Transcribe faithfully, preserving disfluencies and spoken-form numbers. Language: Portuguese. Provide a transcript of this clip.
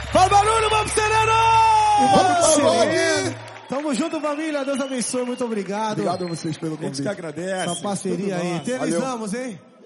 Fala barulho, vamos Sereno! Vamos Sereno! Tamo junto, família. Deus abençoe. Muito obrigado. Obrigado a vocês pelo A gente convite. que agradece. Essa parceria aí. Eternizamos, hein?